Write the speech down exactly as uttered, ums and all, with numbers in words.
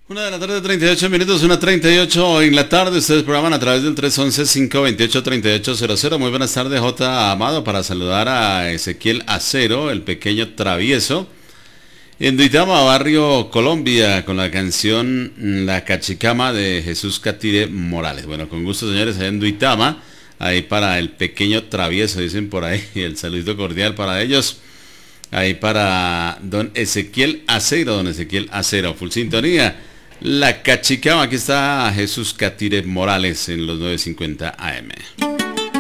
Una de la tarde, treinta y ocho minutos, una treinta y ocho en la tarde. Ustedes programan a través del tres once, cinco veintiocho, treinta y ocho cero cero. Muy buenas tardes, J. Amado, para saludar a Ezequiel Acero, el pequeño travieso, en Duitama, Barrio Colombia, con la canción La Cachicama de Jesús Catire Morales. Bueno, con gusto, señores, allá en Duitama, ahí para el pequeño travieso, dicen por ahí, el saludito cordial para ellos. Ahí para don Ezequiel Acero, don Ezequiel Acero, full sintonía. La Cachicama, aquí está Jesús Catire Morales en los nueve cincuenta A M.